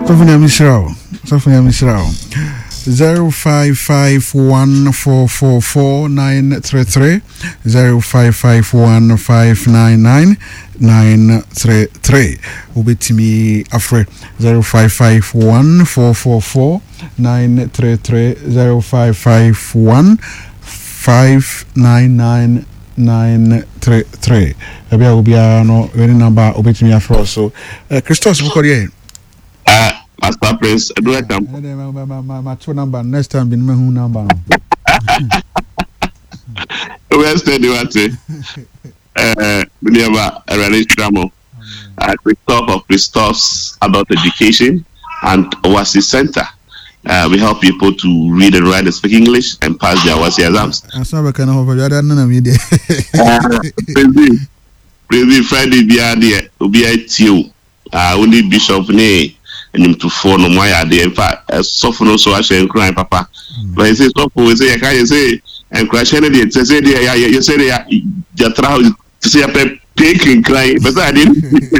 Sophia Mishra 0551444933 0551599933 Ubitimi Afre 0551444933 0551599933 Abia ubia no any number Ubitimi Afro so Christos Bukoriye Master Prince, do I come? My two number next time be my number. Where's the duty? Never a religion. Christoph of Christoph's Adult Education and Oasis Center. We help people to read and write and speak English and pass their Oasis exams. I'm sorry, can I have a media? Praise Friday, be a TU. Only Bishop Nay. And him to phone no more in fact suffer no so actually crying papa but he says suffer we say I can't say and crash any day say you say you try to say a pig and cry but I didn't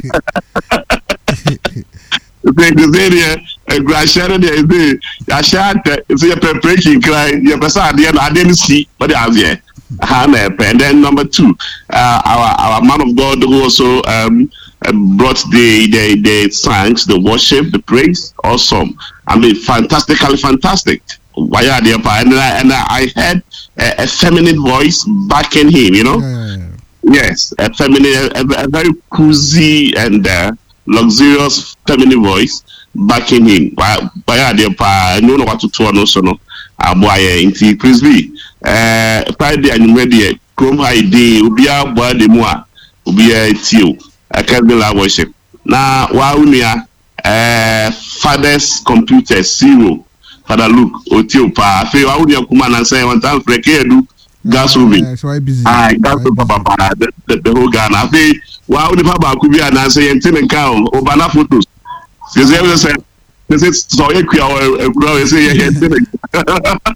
say and crash any day I shan't say a pig and cry you but I didn't see but I have here and then number two our man of God who also brought the songs, the worship, the praise. Awesome. I mean, fantastic. Why are they? And I heard a feminine voice backing him, you know? Yes, a feminine, a very cozy and luxurious feminine voice backing him. Why are they? I don't know what to do. No, so no. Boy, into Frisbee. Friday and ready. Chrome High Day. Ubia boy de moi. Ubia tio. Academic worship. Now, Waunia, Father's Computer, Zero, Father Luke, Otiopa, Fe Waunia Kuman and say one time, Frekedu, gas moving. I got the whole Ghana. Fe Wauni Papa could be an answer and Tim Cow, Obana photos. Because everyone said, this is so equal, say,